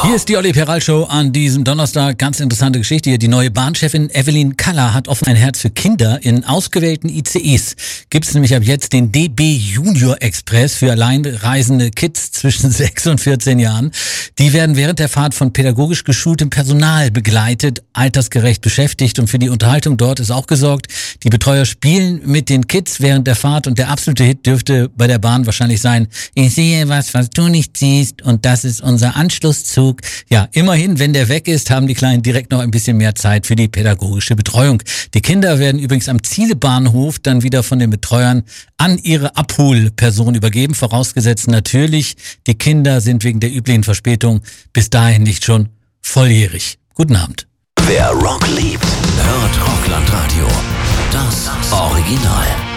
Hier ist die Olli Peral Show an diesem Donnerstag. Ganz interessante Geschichte hier. Die neue Bahnchefin Evelyn Kaller hat offen ein Herz für Kinder. In ausgewählten ICEs gibt es nämlich ab jetzt den DB Junior Express für alleinreisende Kids zwischen 6 und 14 Jahren. Die werden während der Fahrt von pädagogisch geschultem Personal begleitet, altersgerecht beschäftigt und für die Unterhaltung dort ist auch gesorgt. Die Betreuer spielen mit den Kids während der Fahrt und der absolute Hit dürfte bei der Bahn wahrscheinlich sein: Ich sehe was du nicht siehst, und das ist unser Anschlusszug. Ja, immerhin, wenn der weg ist, haben die Kleinen direkt noch ein bisschen mehr Zeit für die pädagogische Betreuung. Die Kinder werden übrigens am Zielebahnhof dann wieder von den Betreuern an ihre Abholperson übergeben, vorausgesetzt natürlich, die Kinder sind wegen der üblichen Verspätung bis dahin nicht schon volljährig. Guten Abend. Wer Rock liebt, hört Rockland Radio. Das Original.